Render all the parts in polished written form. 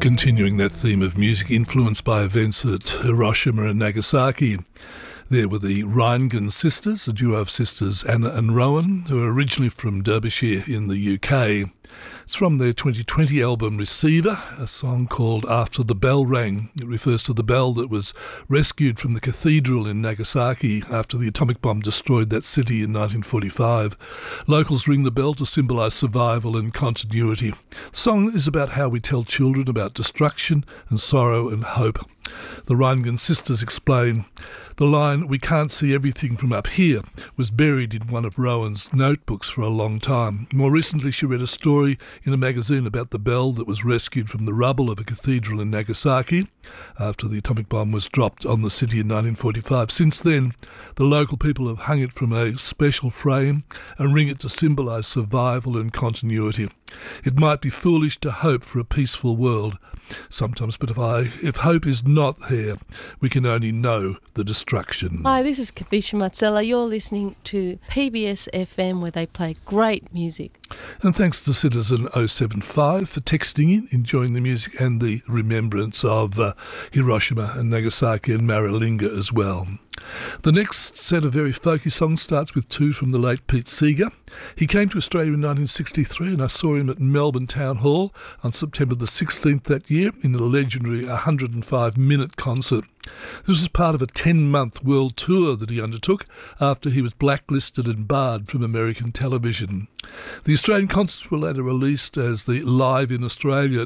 Continuing that theme of music influenced by events at Hiroshima and Nagasaki. There were the Rheingans sisters, a duo of sisters Anna and Rowan, who are originally from Derbyshire in the UK. It's from their 2020 album Receiver, a song called After the Bell Rang. It refers to the bell that was rescued from the cathedral in Nagasaki after the atomic bomb destroyed that city in 1945. Locals ring the bell to symbolise survival and continuity. The song is about how we tell children about destruction and sorrow and hope. The Rheingans sisters explain, the line, "We can't see everything from up here," was buried in one of Rowan's notebooks for a long time. More recently, she read a story in a magazine about the bell that was rescued from the rubble of a cathedral in Nagasaki after the atomic bomb was dropped on the city in 1945. Since then, the local people have hung it from a special frame and ring it to symbolise survival and continuity. It might be foolish to hope for a peaceful world sometimes, but if hope is not there, we can only know the destruction. Hi, this is Kavisha Matsela. You're listening to PBS FM, where they play great music. And thanks to Citizen 075 for texting in, enjoying the music and the remembrance of Hiroshima and Nagasaki and Maralinga as well. The next set of very folky songs starts with two from the late Pete Seeger. He came to Australia in 1963 and I saw him at Melbourne Town Hall on September the 16th that year in the legendary 105-minute concert. This was part of a 10-month world tour that he undertook after he was blacklisted and barred from American television. The Australian concerts were later released as the Live in Australia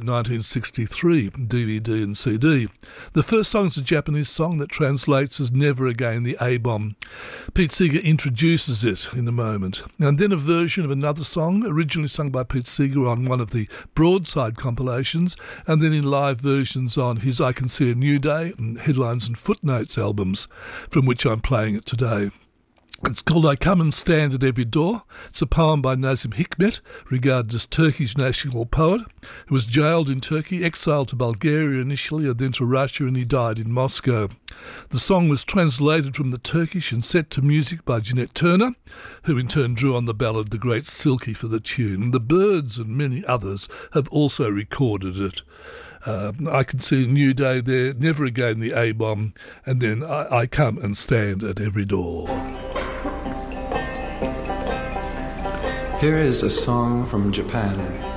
1963 DVD and CD. The first song is a Japanese song that translates as Never Again the A-Bomb. Pete Seeger introduces it in a moment. And then a version of another song, originally sung by Pete Seeger on one of the Broadside compilations, and then in live versions on his I Can See a New Day and Headlines and Footnotes albums, from which I'm playing it today. It's called I Come and Stand at Every Door. It's a poem by Nazim Hikmet, regarded as Turkey's national poet, who was jailed in Turkey, exiled to Bulgaria initially and then to Russia, and he died in Moscow. The song was translated from the Turkish and set to music by Jeanette Turner, who in turn drew on the ballad The Great Silky for the tune. The Byrds and many others have also recorded it. I Can See a New Day there, Never Again the A-Bomb, and then I Come and Stand at Every Door. Here is a song from Japan.